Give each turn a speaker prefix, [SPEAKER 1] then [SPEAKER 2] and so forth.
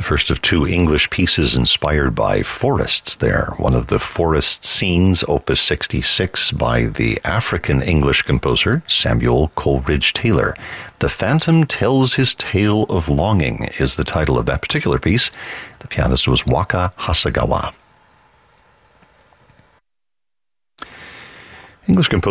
[SPEAKER 1] first of two English pieces inspired by forests there. One of the forest scenes, Opus 66, by the African-English composer Samuel Coleridge Taylor. The Phantom Tells His Tale of Longing is the title of that particular piece. The pianist was Waka Hasagawa. English composer